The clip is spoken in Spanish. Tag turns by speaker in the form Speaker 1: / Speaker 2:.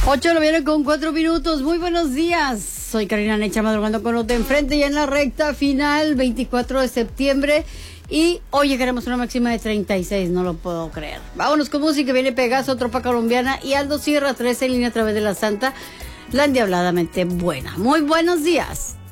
Speaker 1: 8 lo viene con 4 minutos. Muy buenos días. Soy Karina Necha, madrugando con los de enfrente y en la recta final, 24 de septiembre. Y hoy llegaremos a una máxima de 36, no lo puedo creer. Vámonos con música, viene Pegaso, Tropa Colombiana y Aldo Sierra, 13 en línea a través de la Santa, la endiabladamente buena. Muy buenos días.